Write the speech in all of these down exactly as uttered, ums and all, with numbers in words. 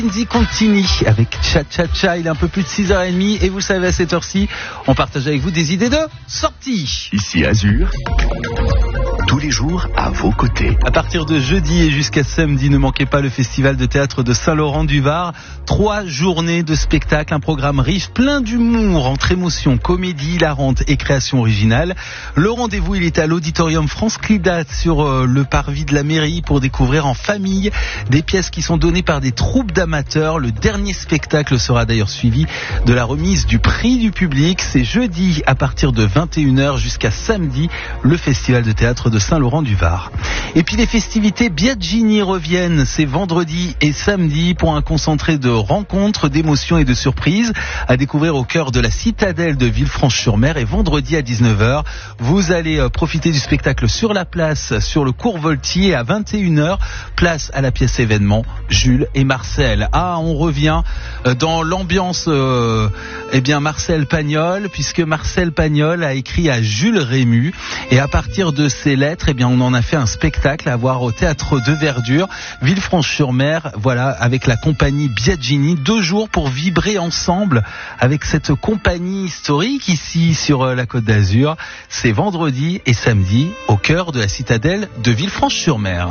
Kenzie Contini avec Cha Cha Cha, il est un peu plus de six heures trente et vous le savez, à cette heure-ci, on partage avec vous des idées de sortie. Ici Azur, tous les jours à vos côtés. À partir de jeudi et jusqu'à samedi, ne manquez pas le festival de théâtre de Saint-Laurent-du-Var. Trois journées de spectacle, un programme riche, plein d'humour, entre émotions, comédie hilarante et création originale. Le rendez-vous, il est à l'auditorium France Clidat sur euh, le parvis de la mairie pour découvrir en famille des pièces qui sont données par des troupes d'amateurs. Le dernier spectacle sera d'ailleurs suivi de la remise du prix du public. C'est jeudi à partir de vingt et une heures jusqu'à samedi, le festival de théâtre de Saint-Laurent-du-Var. Et puis les festivités Biagini reviennent, c'est vendredi et samedi pour un concentré de rencontres, d'émotions et de surprises à découvrir au cœur de la citadelle de Villefranche-sur-Mer. Et vendredi à dix-neuf heures, vous allez profiter du spectacle sur la place, sur le cours Voltier à vingt et une heures, place à la pièce événement Jules et Marcel. Ah, on revient dans l'ambiance euh, eh bien Marcel Pagnol, puisque Marcel Pagnol a écrit à Jules Rému et à partir de ces lettres, eh bien on en a fait un spectacle à voir au théâtre de Verdure, Villefranche-sur-Mer, voilà, avec la compagnie Biagini, deux jours pour vibrer ensemble avec cette compagnie historique ici sur la Côte d'Azur. C'est vendredi et samedi au cœur de la citadelle de Villefranche-sur-Mer.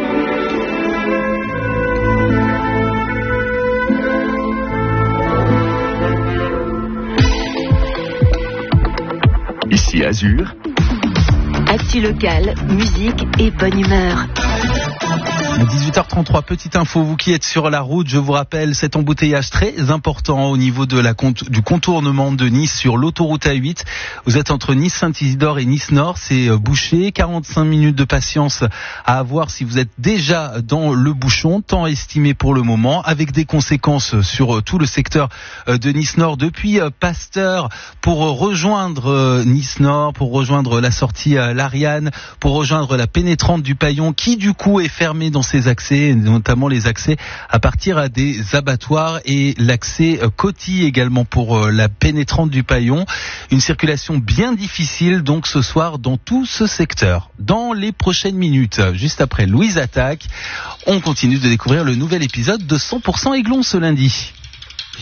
Ici Azur, actu locale, musique et bonne humeur. dix-huit heures trente-trois, petite info, vous qui êtes sur la route, je vous rappelle cet embouteillage très important au niveau de la cont- du contournement de Nice sur l'autoroute A huit. Vous êtes entre Nice-Saint-Isidore et Nice-Nord, c'est bouché, quarante-cinq minutes de patience à avoir si vous êtes déjà dans le bouchon, temps estimé pour le moment, avec des conséquences sur tout le secteur de Nice-Nord depuis Pasteur pour rejoindre Nice-Nord, pour rejoindre la sortie Lariane, pour rejoindre la pénétrante du Paillon qui du coup est fermée dans ses accès, notamment les accès à partir des abattoirs et l'accès Coty également pour la pénétrante du Paillon. Une circulation bien difficile donc ce soir dans tout ce secteur. Dans les prochaines minutes, juste après Louise Attaque, on continue de découvrir le nouvel épisode de cent pour cent Aiglon ce lundi.